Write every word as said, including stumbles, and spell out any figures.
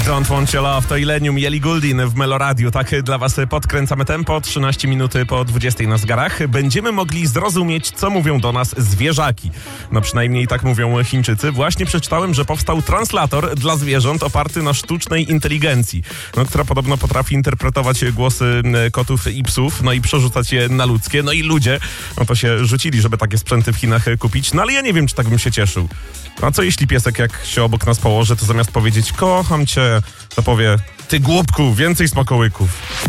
Don't Want Your Love to Illenium, Ellie Goulding w Meloradiu. Tak dla was podkręcamy tempo. trzynaście minut po dwudziestej na zegarach. Będziemy mogli zrozumieć, co mówią do nas zwierzaki. No przynajmniej tak mówią Chińczycy. Właśnie przeczytałem, że powstał translator dla zwierząt oparty na sztucznej inteligencji, no, która podobno potrafi interpretować głosy kotów i psów, no i przerzucać je na ludzkie. No i ludzie, no to się rzucili, żeby takie sprzęty w Chinach kupić. No ale ja nie wiem, czy tak bym się cieszył. A co jeśli piesek, jak się obok nas położy, to zamiast powiedzieć kocham cię, to powie ty głupku, więcej smakołyków.